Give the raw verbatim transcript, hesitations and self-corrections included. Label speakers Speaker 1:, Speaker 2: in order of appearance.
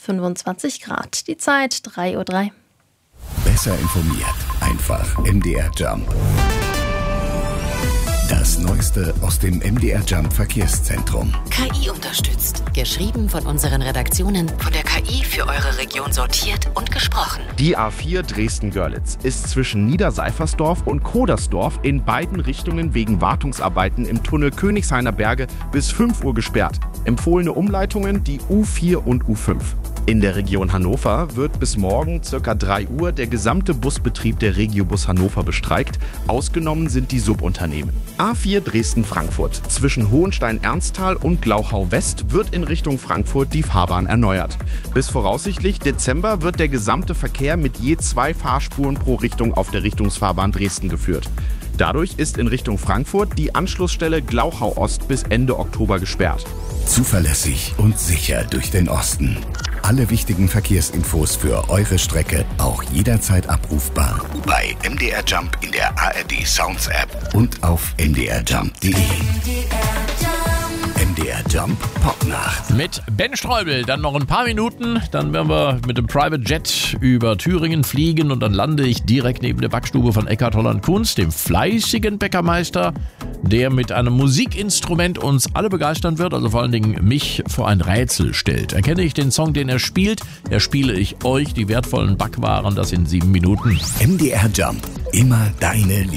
Speaker 1: fünfundzwanzig Grad. Die Zeit drei Uhr drei.
Speaker 2: Besser informiert. Einfach M D R Jump. Das Neueste aus dem M D R Jump Verkehrszentrum.
Speaker 3: K I unterstützt. Geschrieben von unseren Redaktionen, von der K I für eure Region sortiert und gesprochen.
Speaker 4: Die A vier Dresden-Görlitz ist zwischen Niederseifersdorf und Kodersdorf in beiden Richtungen wegen Wartungsarbeiten im Tunnel Königshainer Berge bis fünf Uhr gesperrt. Empfohlene Umleitungen die U vier und U fünf. In der Region Hannover wird bis morgen ca. drei Uhr der gesamte Busbetrieb der Regiobus Hannover bestreikt. Ausgenommen sind die Subunternehmen. A vier Dresden-Frankfurt. Zwischen Hohenstein-Ernsthal und Glauchau-West wird in Richtung Frankfurt die Fahrbahn erneuert. Bis voraussichtlich Dezember wird der gesamte Verkehr mit je zwei Fahrspuren pro Richtung auf der Richtungsfahrbahn Dresden geführt. Dadurch ist in Richtung Frankfurt die Anschlussstelle Glauchau-Ost bis Ende Oktober gesperrt.
Speaker 2: Zuverlässig und sicher durch den Osten. Alle wichtigen Verkehrsinfos für eure Strecke auch jederzeit abrufbar bei M D R Jump in der A R D Sounds App und auf m d r jump punkt d e. M D R Jump Popnacht.
Speaker 5: Mit Ben Streubel, dann noch ein paar Minuten, dann werden wir mit dem Private Jet über Thüringen fliegen und dann lande ich direkt neben der Backstube von Eckhard Holland Kunz, dem fleißigen Bäckermeister, der mit einem Musikinstrument uns alle begeistern wird, also vor allen Dingen mich vor ein Rätsel stellt. Erkenne ich den Song, den er spielt, erspiele ich euch die wertvollen Backwaren, das in sieben Minuten.
Speaker 2: M D R Jump, immer deine